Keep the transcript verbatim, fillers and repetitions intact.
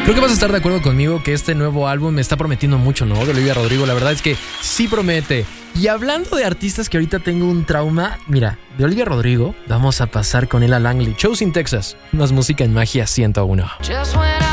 Creo que vas a estar de acuerdo conmigo que este nuevo álbum me está prometiendo mucho, ¿no? De Olivia Rodrigo, la verdad es que sí promete. Y hablando de artistas que ahorita tengo un trauma, mira, de Olivia Rodrigo, vamos a pasar con Ella Langley. Shows in Texas, más música en Magia ciento uno.